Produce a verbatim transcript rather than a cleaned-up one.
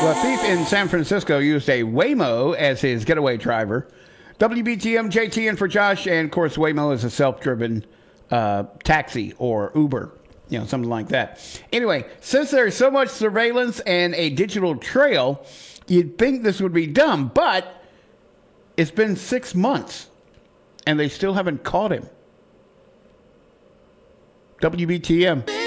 Well, a thief in San Francisco used a Waymo as his getaway driver. W B T M, J T N for Josh, and of course, Waymo is a self-driven uh, taxi or Uber, you know, something like that. Anyway, since there's so much surveillance and a digital trail, you'd think this would be dumb, but it's been six months, and they still haven't caught him. W B T M.